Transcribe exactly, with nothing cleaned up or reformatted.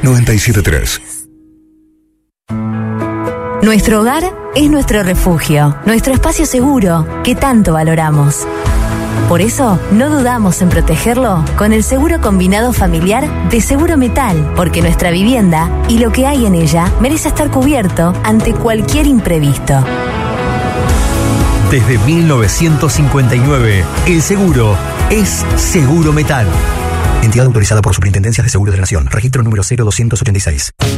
noventa y siete tres. Nuestro hogar es nuestro refugio, nuestro espacio seguro que tanto valoramos. Por eso, no dudamos en protegerlo con el seguro combinado familiar de Seguro Metal, porque nuestra vivienda y lo que hay en ella merece estar cubierto ante cualquier imprevisto. Desde mil novecientos cincuenta y nueve, el seguro es Seguro Metal. Entidad autorizada por Superintendencias de Seguros de la Nación. Registro número cero doscientos ochenta y seis.